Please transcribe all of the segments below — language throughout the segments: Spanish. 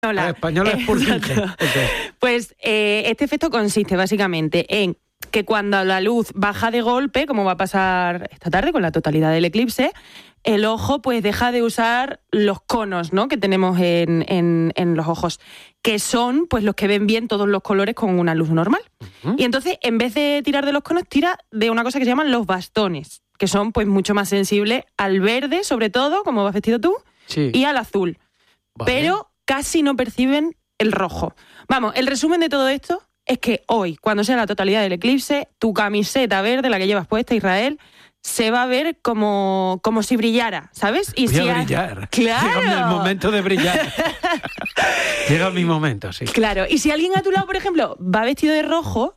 Española es Purkinje. Pues este efecto consiste básicamente en que cuando la luz baja de golpe, como va a pasar esta tarde con la totalidad del eclipse, el ojo pues deja de usar los conos, ¿no?, que tenemos en los ojos, que son pues los que ven bien todos los colores con una luz normal. Uh-huh. Y entonces, en vez de tirar de los conos, tira de una cosa que se llaman los bastones, que son pues mucho más sensibles al verde, sobre todo, como vas vestido tú, sí, y al azul. Vale. Pero casi no perciben el rojo. Vamos, el resumen de todo esto es que hoy, cuando sea la totalidad del eclipse, tu camiseta verde, la que llevas puesta, Israel, se va a ver como si brillara, ¿sabes? Y voy a brillar. ¡Claro! Llega el momento de brillar. Llega mi momento, sí. Claro, y si alguien a tu lado, por ejemplo, va vestido de rojo,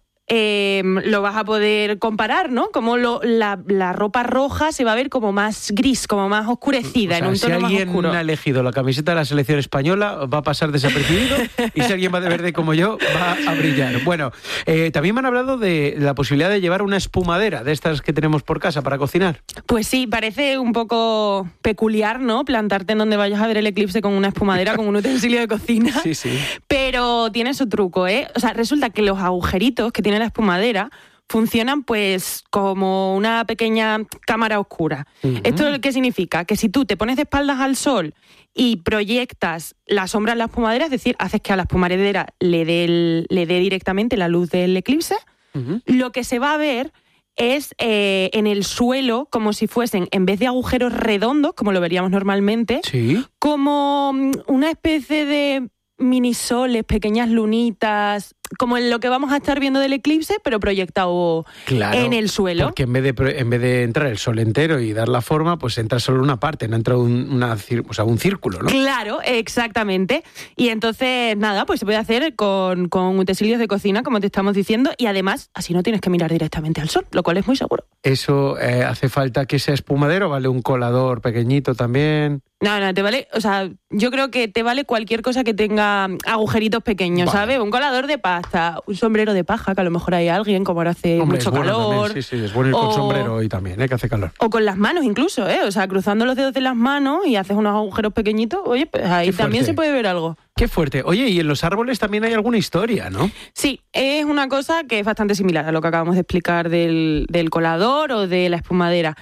lo vas a poder comparar, ¿no? Como la ropa roja se va a ver como más gris, como más oscurecida, o sea, en un tono más oscuro. Si alguien ha elegido la camiseta de la selección española, va a pasar desapercibido, y si alguien va de verde como yo, va a brillar. Bueno, también me han hablado de la posibilidad de llevar una espumadera, de estas que tenemos por casa para cocinar. Pues sí, parece un poco peculiar, ¿no?, plantarte en donde vayas a ver el eclipse con una espumadera, con un utensilio de cocina. Sí, sí. Pero tiene su truco, ¿eh? O sea, resulta que los agujeritos que tiene la espumadera funcionan pues como una pequeña cámara oscura. Uh-huh. ¿Esto qué significa? Que si tú te pones de espaldas al sol y proyectas la sombra en la espumadera, es decir, haces que a la espumadera le dé directamente la luz del eclipse, uh-huh, lo que se va a ver es en el suelo, como si fuesen, en vez de agujeros redondos, como lo veríamos normalmente, ¿sí?, como una especie de minisoles, pequeñas lunitas, como en lo que vamos a estar viendo del eclipse, pero proyectado, claro, en el suelo. Porque en vez de entrar el sol entero y dar la forma, pues entra solo una parte, no entra un círculo, ¿no? Claro, exactamente. Y entonces, nada, pues se puede hacer con utensilios de cocina, como te estamos diciendo, y además, así no tienes que mirar directamente al sol, lo cual es muy seguro. ¿Eso hace falta que sea espumadero? ¿Vale un colador pequeñito también? No, te vale, o sea, yo creo que te vale cualquier cosa que tenga agujeritos pequeños, vale, ¿sabes? Un colador de pasta, un sombrero de paja, que a lo mejor hay alguien, como ahora hace mucho calor. También, sí, es bueno ir con sombrero hoy también, que hace calor. O con las manos incluso, o sea, cruzando los dedos de las manos y haces unos agujeros pequeñitos, oye, pues ahí también se puede ver algo. Qué fuerte. Oye, y en los árboles también hay alguna historia, ¿no? Sí, es una cosa que es bastante similar a lo que acabamos de explicar del colador o de la espumadera.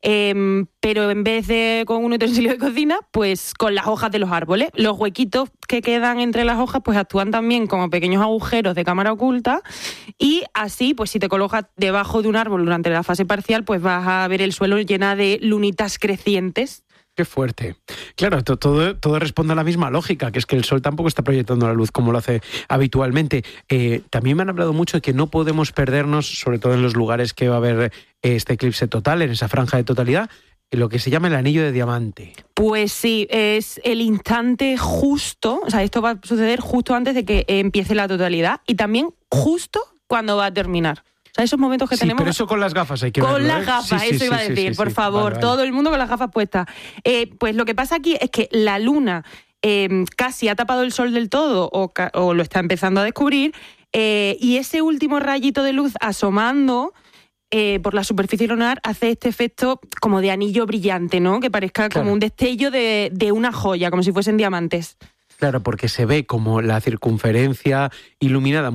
Pero en vez de con un utensilio de cocina, pues con las hojas de los árboles. Los huequitos que quedan entre las hojas pues actúan también como pequeños agujeros de cámara oculta, y así, pues si te colocas debajo de un árbol durante la fase parcial, pues vas a ver el suelo llena de lunitas crecientes. Qué fuerte. Claro, todo responde a la misma lógica, que es que el sol tampoco está proyectando la luz como lo hace habitualmente. También me han hablado mucho de que no podemos perdernos, sobre todo en los lugares que va a haber este eclipse total, en esa franja de totalidad, lo que se llama el anillo de diamante. Pues sí, es el instante justo, o sea, esto va a suceder justo antes de que empiece la totalidad y también justo cuando va a terminar. O sea, esos momentos que tenemos... pero eso con las gafas hay que verlo, Con las gafas, sí, eso iba a decir, por favor, vale. Todo el mundo con las gafas puestas. Pues lo que pasa aquí es que la luna casi ha tapado el sol del todo o lo está empezando a descubrir, y ese último rayito de luz asomando por la superficie lunar hace este efecto como de anillo brillante, ¿no? Que parezca como un destello de una joya, como si fuesen diamantes. Claro, porque se ve como la circunferencia iluminada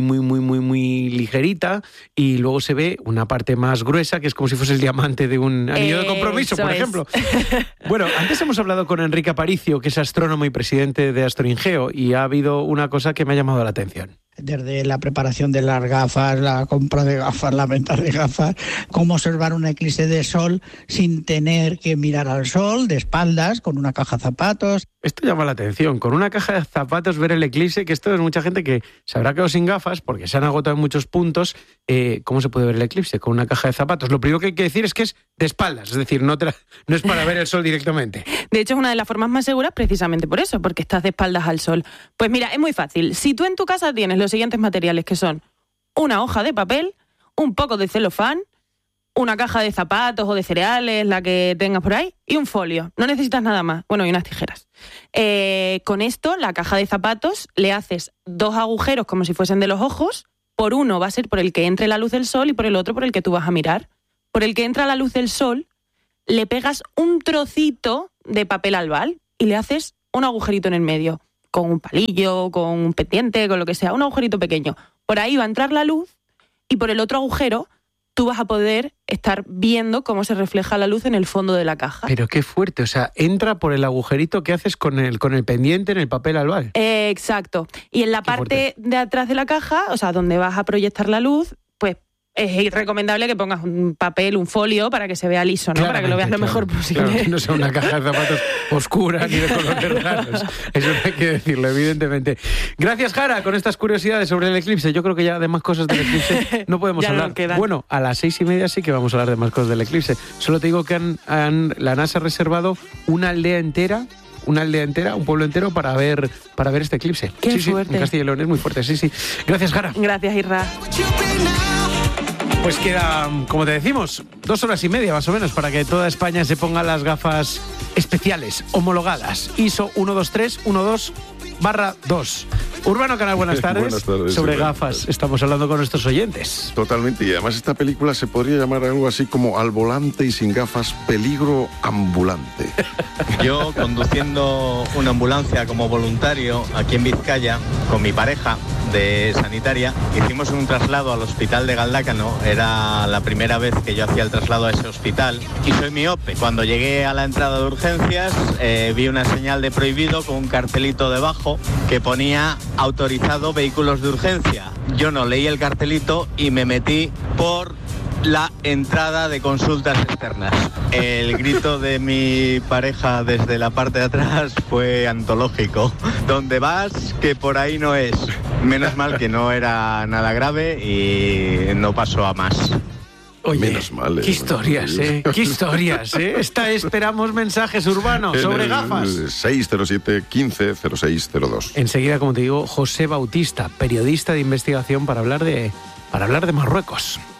muy ligerita, y luego se ve una parte más gruesa, que es como si fuese el diamante de un anillo de compromiso, por ejemplo. Bueno, antes hemos hablado con Enrique Aparicio, que es astrónomo y presidente de Astroingeo, y ha habido una cosa que me ha llamado la atención. Desde la preparación de las gafas, la compra de gafas, la venta de gafas, cómo observar un eclipse de sol sin tener que mirar al sol, de espaldas, con una caja de zapatos. Esto llama la atención, con una caja de zapatos ver el eclipse, que esto es mucha gente que se habrá quedado sin gafas porque se han agotado en muchos puntos. ¿Cómo se puede ver el eclipse? Con una caja de zapatos. Lo primero que hay que decir es que es de espaldas, es decir, no es para ver el sol directamente. De hecho, es una de las formas más seguras precisamente por eso, porque estás de espaldas al sol. Pues mira, es muy fácil. Si tú en tu casa tienes los siguientes materiales, que son una hoja de papel, un poco de celofán, una caja de zapatos o de cereales, la que tengas por ahí, y un folio. No necesitas nada más. Bueno, y unas tijeras. Con esto, la caja de zapatos, le haces 2 agujeros como si fuesen de los ojos. Por uno va a ser por el que entre la luz del sol y por el otro por el que tú vas a mirar. Por el que entra la luz del sol, le pegas un trocito de papel albal y le haces un agujerito en el medio. con un palillo, con un pendiente, con lo que sea, un agujerito pequeño. Por ahí va a entrar la luz y por el otro agujero tú vas a poder estar viendo cómo se refleja la luz en el fondo de la caja. Pero qué fuerte, o sea, entra por el agujerito que haces con el pendiente en el papel albal. Exacto. Y en la parte de atrás de la caja, o sea, donde vas a proyectar la luz, pues es recomendable que pongas un papel, un folio, para que se vea liso, ¿no? Para que lo veas lo mejor posible. Claro, que no sea una caja de zapatos oscura ni de colores raros. Eso hay que decirlo, evidentemente. Gracias, Jara, con estas curiosidades sobre el eclipse. Yo creo que ya de más cosas del eclipse no podemos hablar. Bueno, a las 6:30 sí que vamos a hablar de más cosas del eclipse. Solo te digo que la NASA ha reservado una aldea entera, un pueblo entero para ver este eclipse. Qué fuerte. Sí, en Castilla y León es muy fuerte, sí. Gracias, Jara. Gracias, Isra. Pues queda, como te decimos, 2 horas y media más o menos para que toda España se ponga las gafas especiales, homologadas, ISO 12312/2. Urbano Canal, buenas tardes. Buenas tardes. Sobre gafas estamos hablando con nuestros oyentes. Totalmente, y además esta película se podría llamar algo así como Al volante y sin gafas, peligro ambulante. Yo, conduciendo una ambulancia como voluntario aquí en Vizcaya, con mi pareja de sanitaria, hicimos un traslado al hospital de Galdácano. Era la primera vez que yo hacía el traslado a ese hospital y soy miope. Cuando llegué a la entrada de urgencias vi una señal de prohibido con un cartelito debajo que ponía autorizado vehículos de urgencia. Yo no leí el cartelito y me metí por la entrada de consultas externas. El grito de mi pareja desde la parte de atrás fue antológico. ¿Dónde vas? Que por ahí no es. Menos mal que no era nada grave y no pasó a más. Oye, menos mal, qué historias, qué historias, Esperamos mensajes urbanos sobre gafas. 607 15 0602. Enseguida, como te digo, José Bautista, periodista de investigación, para hablar de Marruecos.